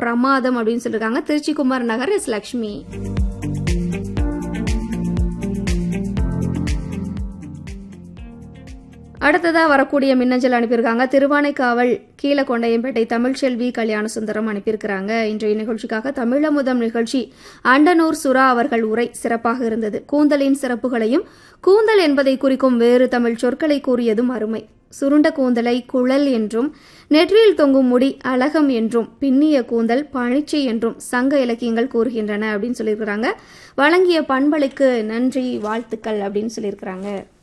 பிரமாதம் அப்படின்னு சொல்லிருக்காங்க. திருச்சி குமார் நகர் எஸ் லட்சுமி. அடுத்ததா வரக்கூடிய மின்னஞ்சல் அனுப்பியிருக்காங்க. திருவானைக்காவல் கீழகொண்டையம்பேட்டை தமிழ்ச்செல்வி கல்யாணசுந்தரம் அனுப்பியிருக்கிறாங்க. இன்றைய நிகழ்ச்சிக்காக தமிழமுதம் நிகழ்ச்சி அண்டனூர் சுரா அவர்கள் உரை சிறப்பாக இருந்தது. கூந்தலின் சிறப்புகளையும் கூந்தல் என்பதை குறிக்கும் வேறு தமிழ் சொற்களை கூறியதும் அருமை. சுருண்ட கூந்தலை குழல் என்றும், நெற்றியில் தொங்கும் முடி அழகம் என்றும், பின்னிய கூந்தல் பணிச்சை என்றும் சங்க இலக்கியங்கள் கூறுகின்றன அப்படின்னு சொல்லியிருக்கிறாங்க. வழங்கிய பண்பலைக்கு நன்றி, வாழ்த்துக்கள் அப்படின்னு சொல்லியிருக்கிறாங்க.